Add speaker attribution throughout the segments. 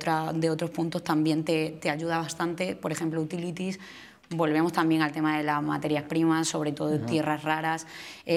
Speaker 1: otros puntos también te ayuda bastante. Por ejemplo, utilities. Volvemos también al tema de las materias primas, sobre todo tierras raras,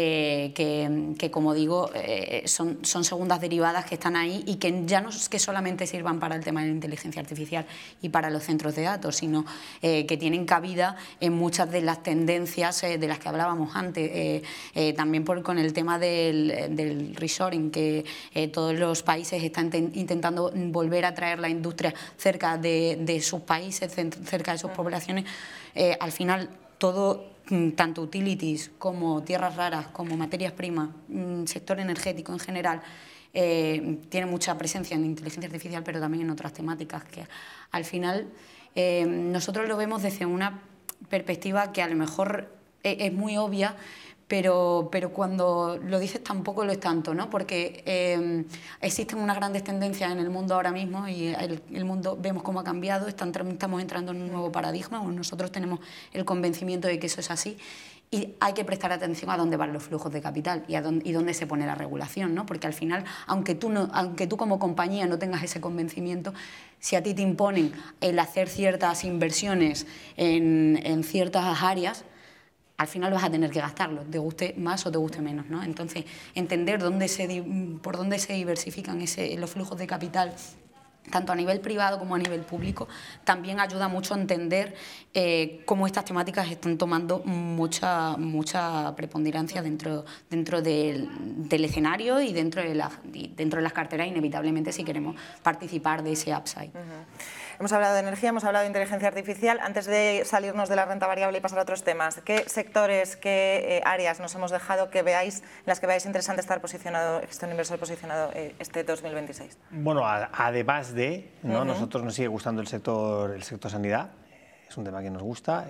Speaker 1: que como digo, son segundas derivadas que están ahí y que ya no es que solamente sirvan para el tema de la inteligencia artificial y para los centros de datos, sino que tienen cabida en muchas de las tendencias de las que hablábamos antes. También con el tema del reshoring, que todos los países están intentando volver a traer la industria cerca de sus países, cerca de sus poblaciones. Al final, todo, tanto utilities como tierras raras, como materias primas, sector energético en general, tiene mucha presencia en inteligencia artificial, pero también en otras temáticas que al final nosotros lo vemos desde una perspectiva que a lo mejor es muy obvia, pero cuando lo dices tampoco lo es tanto, ¿no? Porque existen unas grandes tendencias en el mundo ahora mismo y el mundo vemos cómo ha cambiado, estamos entrando en un nuevo paradigma, o nosotros tenemos el convencimiento de que eso es así, y hay que prestar atención a dónde van los flujos de capital y dónde se pone la regulación, ¿no? Porque al final, aunque tú como compañía no tengas ese convencimiento, si a ti te imponen el hacer ciertas inversiones en ciertas áreas, al final vas a tener que gastarlo, te guste más o te guste menos, ¿no? Entonces, entender por dónde se diversifican los flujos de capital, tanto a nivel privado como a nivel público, también ayuda mucho a entender cómo estas temáticas están tomando mucha preponderancia dentro del escenario y dentro de las carteras, inevitablemente, si queremos participar de ese upside.
Speaker 2: Hemos hablado de energía, hemos hablado de inteligencia artificial. Antes de salirnos de la renta variable y pasar a otros temas, ¿qué sectores, qué áreas nos hemos dejado en las que veáis interesante estar un inversor posicionado este 2026?
Speaker 3: Bueno, además de, ¿no? Nosotros nos sigue gustando el sector sanidad, es un tema que nos gusta.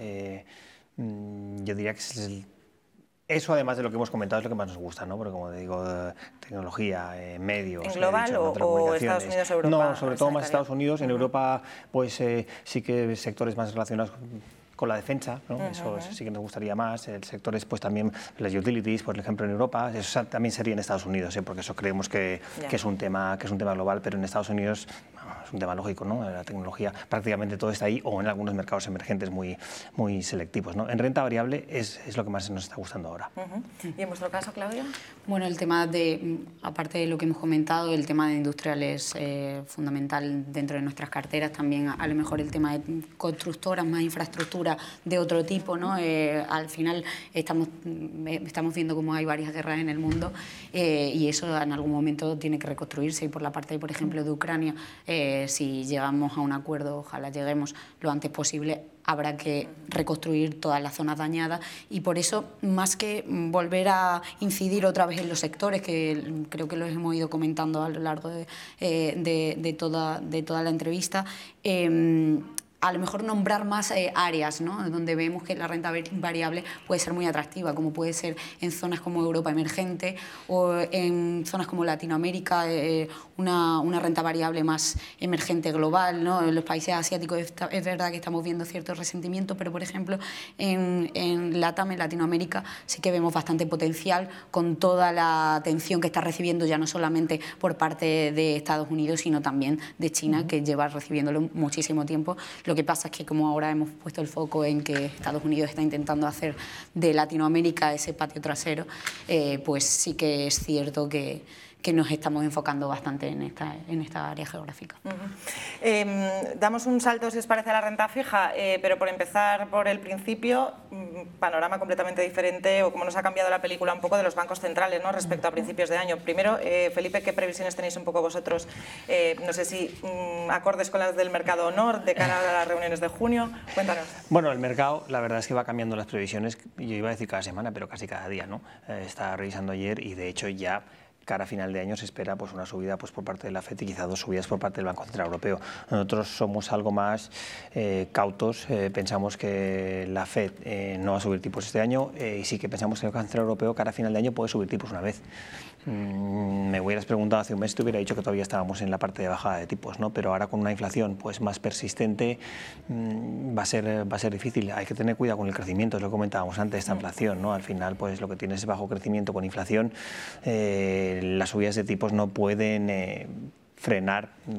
Speaker 3: Yo diría que eso, además de lo que hemos comentado, es lo que más nos gusta, ¿no? Porque, como te digo, tecnología, medios...
Speaker 2: ¿En global o Estados Unidos o Europa?
Speaker 3: No, sobre todo más Estados Unidos. En Europa, pues sí que sectores más relacionados con la defensa, ¿no? Eso sí que nos gustaría más. El sector es pues también las utilities, por ejemplo, en Europa. Eso también sería en Estados Unidos, porque eso creemos que es un tema global, pero en Estados Unidos es un tema lógico, ¿no? La tecnología, prácticamente todo está ahí, o en algunos mercados emergentes muy selectivos, ¿no? En renta variable es lo que más nos está gustando ahora.
Speaker 2: ¿Y en vuestro caso, Claudia?
Speaker 1: Bueno, el tema aparte de lo que hemos comentado, el tema de industrial es fundamental dentro de nuestras carteras. También a lo mejor el tema de constructoras, más infraestructura de otro tipo, ¿no? Al final estamos viendo cómo hay varias guerras en el mundo y eso en algún momento tiene que reconstruirse. Y por la parte, por ejemplo, de Ucrania, si llegamos a un acuerdo, ojalá lleguemos lo antes posible, habrá que reconstruir todas las zonas dañadas, y por eso, más que volver a incidir otra vez en los sectores, que creo que los hemos ido comentando a lo largo de toda la entrevista, a lo mejor nombrar más áreas, ¿no? Donde vemos que la renta variable puede ser muy atractiva, como puede ser en zonas como Europa emergente o en zonas como Latinoamérica, una renta variable más emergente global, ¿no? En los países asiáticos es verdad que estamos viendo cierto resentimiento, pero por ejemplo en LATAM, en Latinoamérica, sí que vemos bastante potencial con toda la atención que está recibiendo, ya no solamente por parte de Estados Unidos, sino también de China, que lleva recibiéndolo muchísimo tiempo. Lo que pasa es que como ahora hemos puesto el foco en que Estados Unidos está intentando hacer de Latinoamérica ese patio trasero, pues sí que es cierto que nos estamos enfocando bastante en esta área geográfica.
Speaker 2: Damos un salto, si os parece, a la renta fija, pero por empezar por el principio, panorama completamente diferente, o cómo nos ha cambiado la película un poco de los bancos centrales, ¿no? Respecto a principios de año. Primero, Felipe, ¿qué previsiones tenéis un poco vosotros? No sé si acordes con las del mercado o no, de cara a las reuniones de junio. Cuéntanos.
Speaker 3: Bueno, el mercado, la verdad es que va cambiando las previsiones, yo iba a decir cada semana, pero casi cada día, ¿no? Estaba revisando ayer y de hecho ya cara a final de año se espera pues una subida pues por parte de la FED y quizá 2 subidas por parte del Banco Central Europeo. Nosotros somos algo más cautos, pensamos que la FED no va a subir tipos este año y sí que pensamos que el Banco Central Europeo cara a final de año puede subir tipos una vez. Me hubieras preguntado hace un mes, te hubiera dicho que todavía estábamos en la parte de bajada de tipos, ¿no? Pero ahora con una inflación pues más persistente va a ser difícil. Hay que tener cuidado con el crecimiento, es lo que comentábamos antes, esta inflación, ¿no? Al final pues lo que tienes es bajo crecimiento con inflación, las subidas de tipos no pueden frenar